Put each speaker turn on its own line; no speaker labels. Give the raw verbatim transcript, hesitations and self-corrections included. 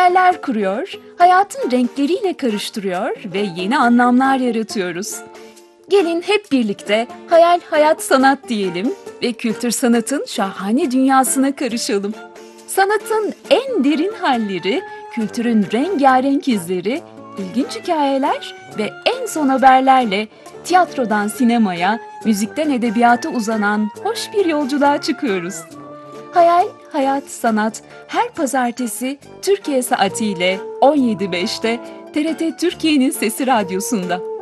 hayaller kuruyor, hayatın renkleriyle karıştırıyor ve yeni anlamlar yaratıyoruz. Gelin hep birlikte hayal, hayat, sanat diyelim ve kültür sanatın şahane dünyasına karışalım. Sanatın en derin halleri, kültürün rengarenk izleri, ilginç hikayeler ve en son haberlerle tiyatrodan sinemaya, müzikten edebiyata uzanan hoş bir yolculuğa çıkıyoruz. Hayal, hayat, sanat her pazartesi Türkiye saatiyle on yedi beşte T R T Türkiye'nin Sesi Radyosu'nda.